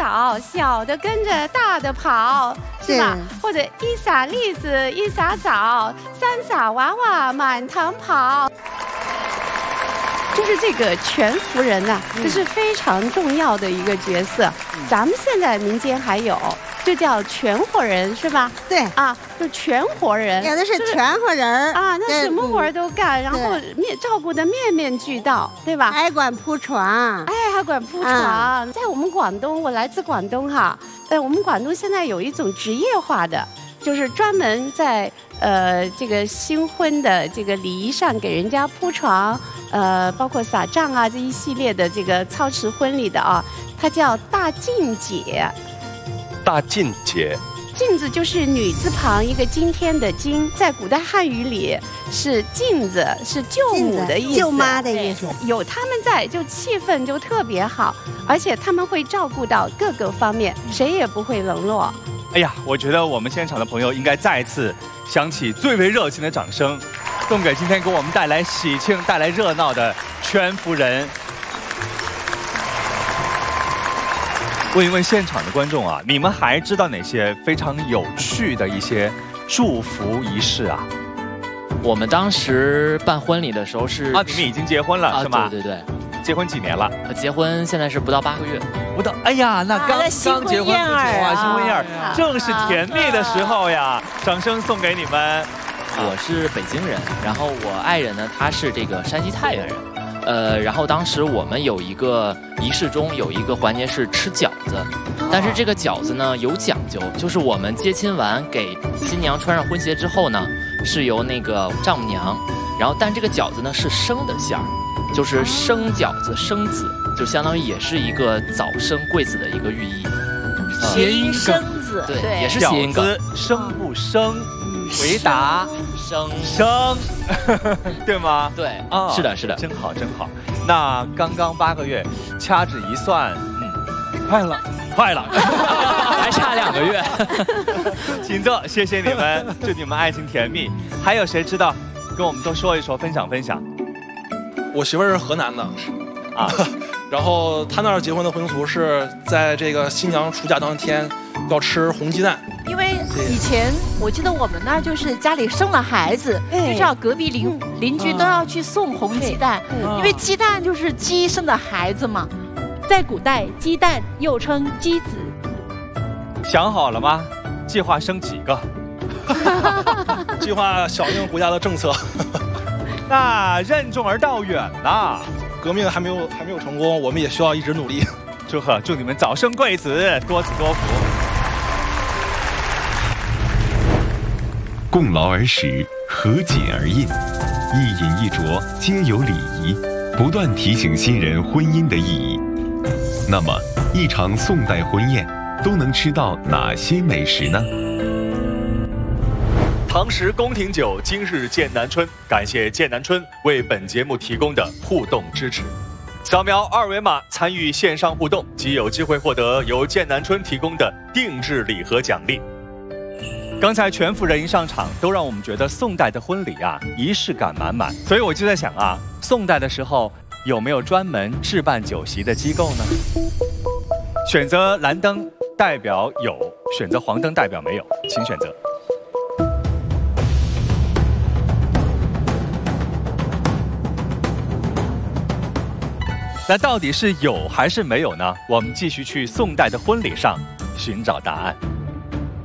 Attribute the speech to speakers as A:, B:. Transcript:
A: 小，小的跟着大的跑，是吧？或者一撒栗子一撒枣，三撒娃娃满堂跑。就是这个全福人呐，这是非常重要的一个角色。咱们现在民间还有，就叫全活人，是吧？
B: 对
A: 啊，就全活人，
B: 有的是全活人
A: 啊，那什么活都干，然后照顾的面面俱到，对吧？
B: 还管铺床，
A: 哎，还管铺床。在我们广东，我来自广东哈，我们广东现在有一种职业化的，就是专门在这个新婚的这个礼仪上给人家铺床。包括撒帐啊这一系列的这个操持婚礼的啊，它叫大妗姐。
C: 大妗姐，
A: 妗字就是女字旁一个今天的今，在古代汉语里是妗子，是舅母的意思，
B: 舅妈的意思。
A: 有他们在，就气氛就特别好，而且他们会照顾到各个方面，谁也不会冷落。
D: 哎呀，我觉得我们现场的朋友应该再次响起最为热情的掌声。送给今天给我们带来喜庆、带来热闹的全福人。问一问现场的观众啊，你们还知道哪些非常有趣的一些祝福仪式啊？
E: 我们当时办婚礼的时候是
D: 啊，你们已经结婚了、是吗？
E: 对对对，
D: 结婚几年了？
E: 结婚现在是不到8个月。
D: 不到，哎呀，那刚结婚不久啊，新婚燕尔，正是甜蜜的时候呀！掌声送给你们。
E: 我是北京人，然后我爱人呢，他是这个山西太原人，然后当时我们有一个仪式中有一个环节是吃饺子，但是这个饺子呢有讲究，就是我们接亲完给新娘穿上婚鞋之后呢，是由那个丈母娘，然后但这个饺子呢是生的馅儿，就是生饺子生子，就相当于也是一个早生贵子的一个寓意。
B: 谐音生子，
E: 对，也是谐音梗。
D: 生不生？回答生，对吗？
E: 对，
D: 啊，
E: 是的，是的，
D: 真好，真好。那刚刚8个月，掐指一算，快了，
E: 还差2个月。
D: 请坐，谢谢你们，祝你们爱情甜蜜。还有谁知道？跟我们都说一说，分享分享。
F: 我媳妇儿是河南的，
D: 啊，
F: 然后她那儿结婚的婚俗是在这个新娘出嫁当天要吃红鸡蛋。
G: 因为以前我记得我们那儿就是家里生了孩子，就叫隔壁邻居都要去送红鸡蛋，因为鸡蛋就是鸡生的孩子嘛。在古代，鸡蛋又称鸡子。
D: 想好了吗？计划生几个？
F: 计划响应国家的政策。
D: 那任重而道远呐。
F: 革命还没有成功，我们也需要一直努力。
D: 祝你们早生贵子，多子多福。
H: 共劳而食，和解而饮，一饮一啄皆有礼仪，不断提醒新人婚姻的意义。那么，一场宋代婚宴都能吃到哪些美食呢？
D: 唐时宫廷酒，今日剑南春。感谢剑南春为本节目提供的互动支持。扫描2维码参与线上互动，即有机会获得由剑南春提供的定制礼盒奖励。刚才全福人一上场，都让我们觉得宋代的婚礼啊，仪式感满满。所以我就在想啊，宋代的时候有没有专门置办酒席的机构呢？选择蓝灯代表有，选择黄灯代表没有，请选择。那到底是有还是没有呢？我们继续去宋代的婚礼上寻找答案。